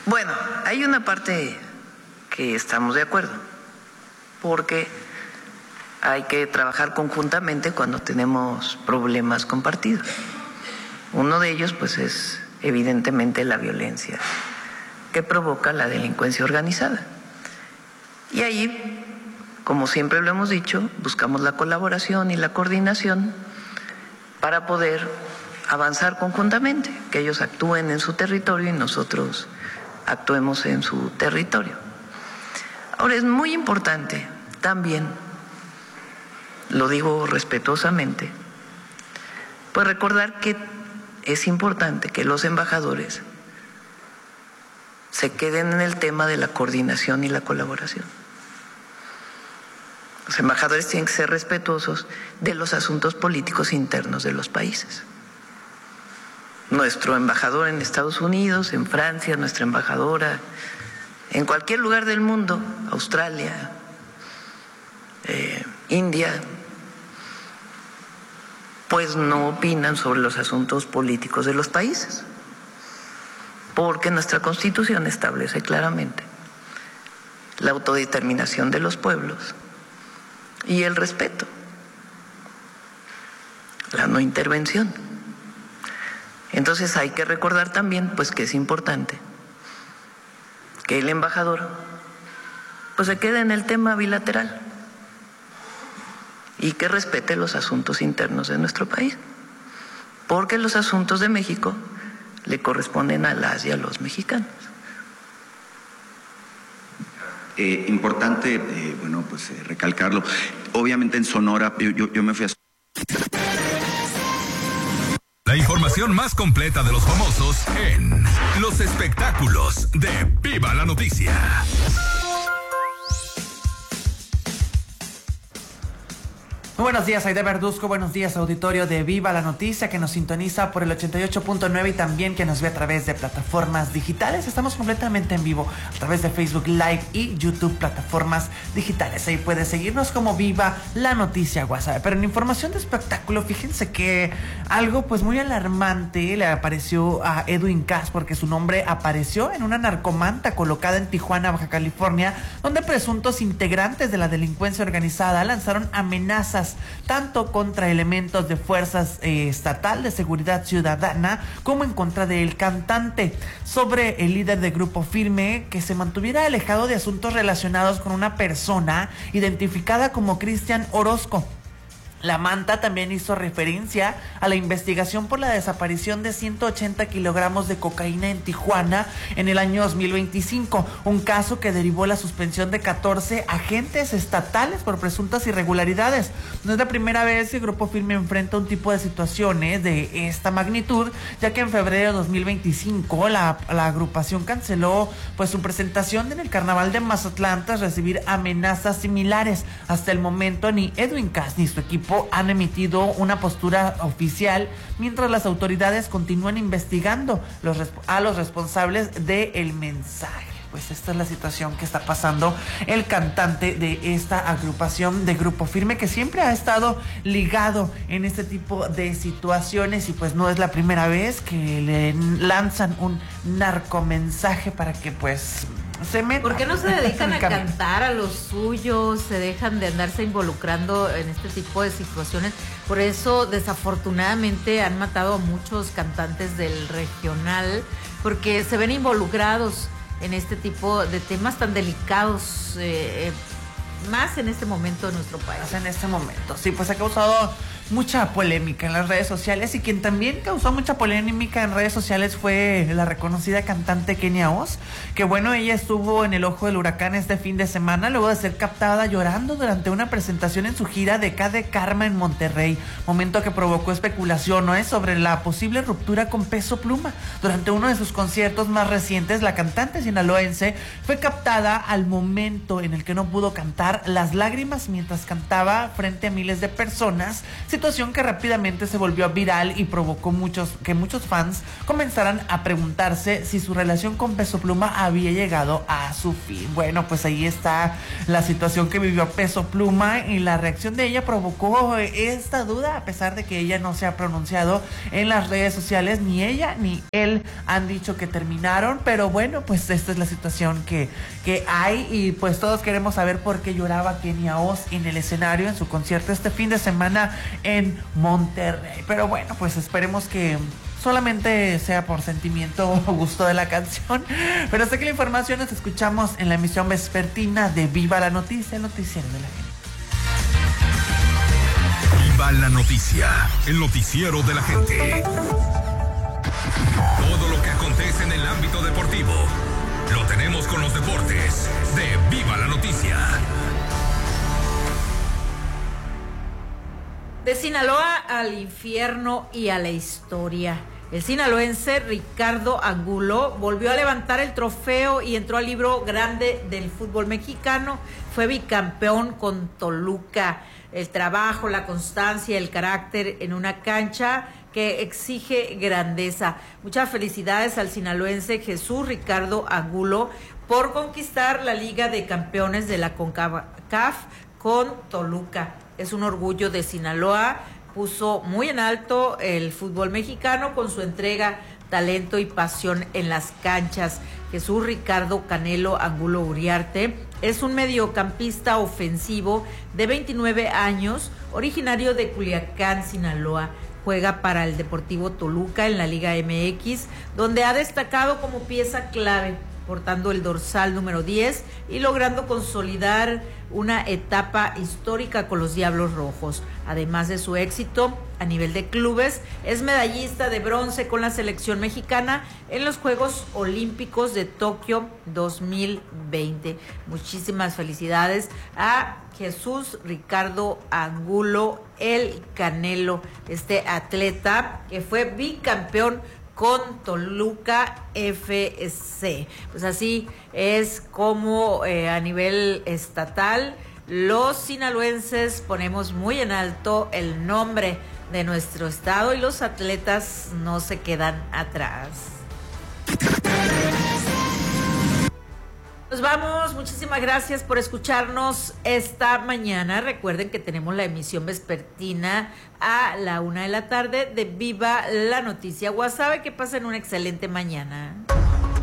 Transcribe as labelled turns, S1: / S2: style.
S1: Bueno, hay una parte que estamos de acuerdo, porque hay que trabajar conjuntamente cuando tenemos problemas compartidos. Uno de ellos, pues, es evidentemente la violencia que provoca la delincuencia organizada. Y ahí, como siempre lo hemos dicho, buscamos la colaboración y la coordinación para poder avanzar conjuntamente, que ellos actúen en su territorio y nosotros actuemos en su territorio. Ahora, es muy importante también, lo digo respetuosamente, pues recordar que es importante que los embajadores se queden en el tema de la coordinación y la colaboración. Los embajadores tienen que ser respetuosos de los asuntos políticos internos de los países. Nuestro embajador en Estados Unidos, en Francia, nuestra embajadora en cualquier lugar del mundo, Australia, India, pues no opinan sobre los asuntos políticos de los países, porque nuestra Constitución establece claramente la autodeterminación de los pueblos y el respeto, la no intervención. Entonces hay que recordar también, pues, que es importante que el embajador, pues, se quede en el tema bilateral y que respete los asuntos internos de nuestro país, porque los asuntos de México le corresponden a las y a los mexicanos.
S2: Importante, bueno, pues recalcarlo. Obviamente en Sonora, yo me fui a...
S3: La información más completa de los famosos en los espectáculos de Viva la Noticia.
S4: Muy buenos días, Aide Verduzco. Buenos días, auditorio de Viva la Noticia, que nos sintoniza por el 88.9 y también que nos ve a través de plataformas digitales. Estamos completamente en vivo a través de Facebook Live y YouTube, plataformas digitales. Ahí puede seguirnos como Viva la Noticia WhatsApp. Pero en información de espectáculo, fíjense que algo pues muy alarmante le apareció a Edwin Cass, porque su nombre apareció en una narcomanta colocada en Tijuana, Baja California, donde presuntos integrantes de la delincuencia organizada lanzaron amenazas tanto contra elementos de fuerzas estatal de seguridad ciudadana como en contra del cantante, sobre el líder de Grupo Firme que se mantuviera alejado de asuntos relacionados con una persona identificada como Cristian Orozco. La manta también hizo referencia a la investigación por la desaparición de 180 kilogramos de cocaína en Tijuana en el año 2025, un caso que derivó la suspensión de 14 agentes estatales por presuntas irregularidades. No es la primera vez que Grupo Firme enfrenta un tipo de situaciones de esta magnitud, ya que en febrero de 2025 la agrupación canceló pues su presentación en el Carnaval de Mazatlán tras recibir amenazas similares. Hasta el momento ni Edwin Cass ni su equipo han emitido una postura oficial, mientras las autoridades continúan investigando a los responsables del mensaje. Pues esta es la situación que está pasando el cantante de esta agrupación de Grupo Firme, que siempre ha estado ligado en este tipo de situaciones, y pues no es la primera vez que le lanzan un narcomensaje para que pues se meta.
S5: ¿Por qué no se dedican a cantar a los suyos? Se dejan de andarse involucrando en este tipo de situaciones. Por eso, desafortunadamente, han matado a muchos cantantes del regional, porque se ven involucrados en este tipo de temas tan delicados, más en este momento de nuestro país.
S4: En este momento, sí, pues ha causado mucha polémica en las redes sociales, y quien también causó mucha polémica en redes sociales fue la reconocida cantante Kenia Oz, que bueno, ella estuvo en el ojo del huracán este fin de semana luego de ser captada llorando durante una presentación en su gira de K.D. Karma en Monterrey, momento que provocó especulación, ¿no?, sobre la posible ruptura con Peso Pluma. Durante uno de sus conciertos más recientes, la cantante sinaloense fue captada al momento en el que no pudo cantar las lágrimas mientras cantaba frente a miles de personas, situación que rápidamente se volvió viral y provocó que muchos fans comenzaran a preguntarse si su relación con Peso Pluma había llegado a su fin. Bueno, pues ahí está la situación que vivió Peso Pluma y la reacción de ella provocó esta duda, a pesar de que ella no se ha pronunciado en las redes sociales. Ni ella ni él han dicho que terminaron, pero bueno, pues esta es la situación que hay, y pues todos queremos saber por qué lloraba Kenia Oz en el escenario en su concierto este fin de semana en Monterrey. Pero bueno, pues esperemos que solamente sea por sentimiento o gusto de la canción. Pero hasta aquí la información, nos escuchamos en la emisión vespertina de Viva la Noticia, el noticiero de la gente.
S3: Viva la Noticia, el noticiero de la gente. Todo lo que acontece en el ámbito deportivo lo tenemos con los deportes de Viva la Noticia.
S5: De Sinaloa al infierno y a la historia. El sinaloense Ricardo Angulo volvió a levantar el trofeo y entró al libro grande del fútbol mexicano. Fue bicampeón con Toluca. El trabajo, la constancia, el carácter en una cancha que exige grandeza. Muchas felicidades al sinaloense Jesús Ricardo Angulo por conquistar la Liga de Campeones de la CONCACAF con Toluca. Es un orgullo de Sinaloa, puso muy en alto el fútbol mexicano con su entrega, talento y pasión en las canchas. Jesús Ricardo Canelo Angulo Uriarte es un mediocampista ofensivo de 29 años, originario de Culiacán, Sinaloa. Juega para el Deportivo Toluca en la Liga MX, donde ha destacado como pieza clave, portando el dorsal número 10 y logrando consolidar una etapa histórica con los Diablos Rojos. Además de su éxito a nivel de clubes, es medallista de bronce con la selección mexicana en los Juegos Olímpicos de Tokio 2020. Muchísimas felicidades a Jesús Ricardo Angulo, el Canelo, este atleta que fue bicampeón con Toluca FC. Pues así es como a nivel estatal los sinaloenses ponemos muy en alto el nombre de nuestro estado y los atletas no se quedan atrás. Nos vamos, muchísimas gracias por escucharnos esta mañana. Recuerden que tenemos la emisión vespertina a la 1:00 p.m. de Viva la Noticia. Guasave, que pasen una excelente mañana.